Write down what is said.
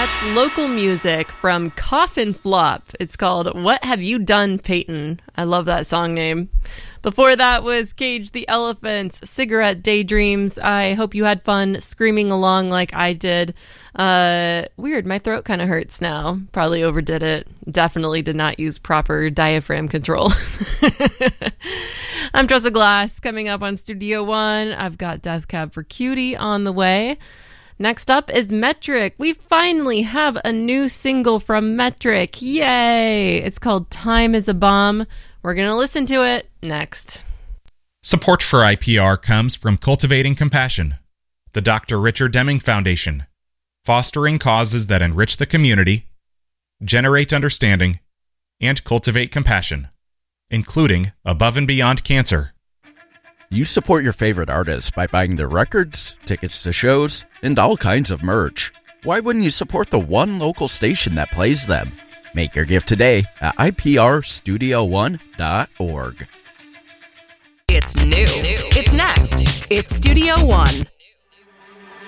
That's local music from Coffin Flop. It's called What Have You Done, Peyton? I love that song name. Before that was Cage the Elephants, Cigarette Daydreams. I hope you had fun screaming along like I did. Weird, my throat kind of hurts now. Probably overdid it. Definitely did not use proper diaphragm control. I'm Tressa Glass. Coming up on Studio One, I've got Death Cab for Cutie on the way. Next up is Metric. We finally have a new single from Metric. Yay! It's called Time is a Bomb. We're going to listen to it next. Support for IPR comes from Cultivating Compassion, the Dr. Richard Deming Foundation, fostering causes that enrich the community, generate understanding, and cultivate compassion, including Above and Beyond Cancer. You support your favorite artists by buying their records, tickets to shows, and all kinds of merch. Why wouldn't you support the one local station that plays them? Make your gift today at iprstudio1.org. It's new. It's next. It's Studio One.